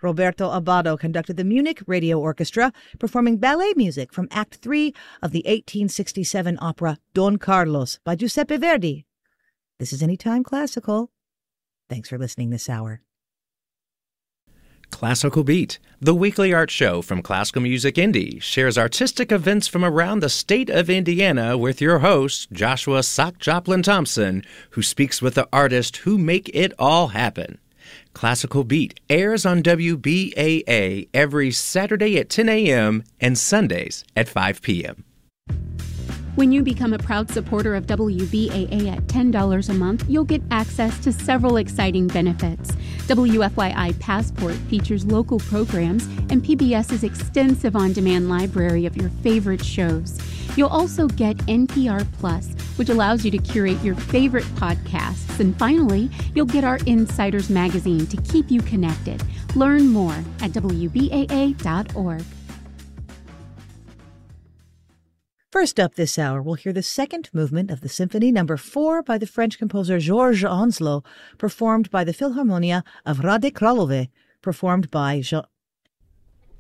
Roberto Abbado conducted the Munich Radio Orchestra, performing ballet music from Act 3 of the 1867 opera Don Carlos by Giuseppe Verdi. This is Anytime Classical. Thanks for listening this hour. Classical Beat, the weekly art show from Classical Music Indy, shares artistic events from around the state of Indiana with your host, Joshua Sock Joplin Thompson, who speaks with the artists who make it all happen. Classical Beat airs on WBAA every Saturday at 10 a.m. and Sundays at 5 p.m. When you become a proud supporter of WBAA at $10 a month, you'll get access to several exciting benefits. WFYI Passport features local programs and PBS's extensive on-demand library of your favorite shows. You'll also get NPR Plus, which allows you to curate your favorite podcasts. And finally, you'll get our Insiders magazine to keep you connected. Learn more at WBAA.org. First up this hour, we'll hear the second movement of the Symphony No. 4 by the French composer Georges Onslow, performed by the Philharmonia of Hradec Králové, performed by